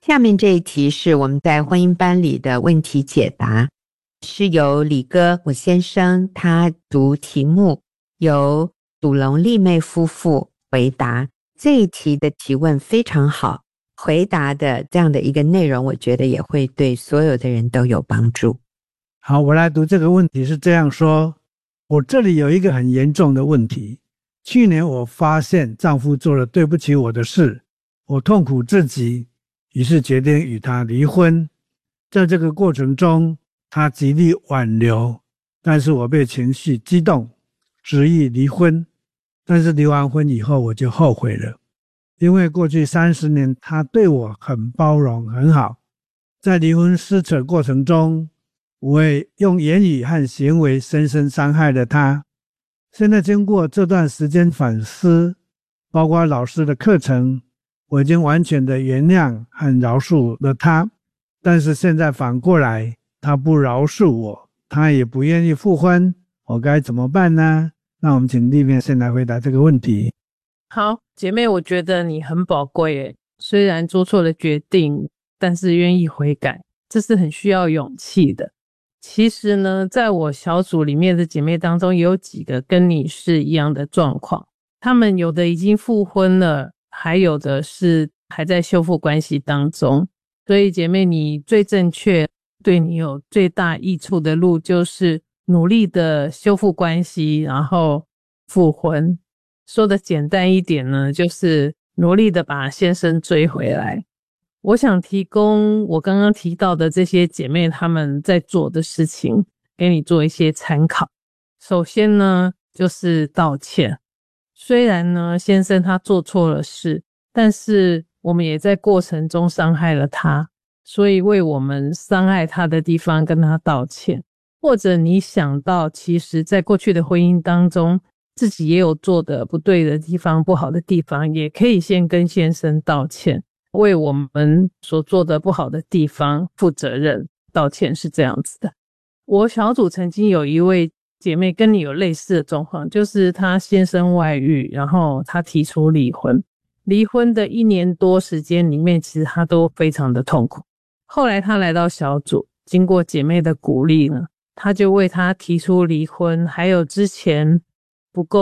下面这一题是我们在婚姻班里的问题解答，是由李哥我先生他读题目，由赌龙丽妹夫妇回答。这一题的提问非常好，回答的这样的一个内容，我觉得也会对所有的人都有帮助。 好，我来读这个问题是这样说：我这里有一个很严重的问题，去年我发现丈夫做了对不起我的事，我痛苦至极，于是决定与他离婚。在这个过程中，他极力挽留，但是我被情绪激动，执意离婚。但是离完婚以后我就后悔了，因为过去30年他对我很包容很好，在离婚撕扯过程中，我也用言语和行为深深伤害了他。现在经过这段时间反思，包括老师的课程，我已经完全的原谅和饶恕了他。但是现在反过来，他不饶恕我，他也不愿意复婚，我该怎么办呢？那我们请丽妹先来回答这个问题。 好，姐妹，我觉得你很宝贵耶，虽然做错了决定，但是愿意悔改，这是很需要勇气的。其实呢，在我小组里面的姐妹当中，也有几个跟你是一样的状况，她们有的已经复婚了，还有的是还在修复关系当中。所以姐妹，你最正确，对你有最大益处的路，就是努力的修复关系，然后复婚。说的简单一点呢，就是努力的把先生追回来。我想提供我刚刚提到的这些姐妹她们在做的事情，给你做一些参考。首先呢，就是道歉。虽然呢，先生他做错了事，但是我们也在过程中伤害了他，所以为我们伤害他的地方跟他道歉。或者你想到其实在过去的婚姻当中，自己也有做的不对的地方，不好的地方，也可以先跟先生道歉，为我们所做的不好的地方负责任。道歉是这样子的。我小组曾经有一位姐妹跟你有类似的状况，就是她先生外遇，然后她提出离婚。离婚的1年多时间里面，其实她都非常的痛苦。后来她来到小组，经过姐妹的鼓励呢，她就为她提出离婚，还有之前不够